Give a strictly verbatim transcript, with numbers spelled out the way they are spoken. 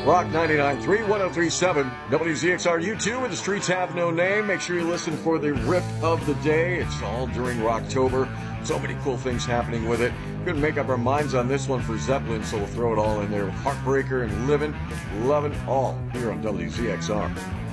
Rock ninety-nine point three, one oh three point seven, W Z X R U two, and the streets have no name. Make sure you listen for the rip of the day. It's all during Rocktober. So many cool things happening with it. Couldn't make up our minds on this one for Zeppelin, so we'll throw it all in there with Heartbreaker and Livin', Lovin' All here on W Z X R.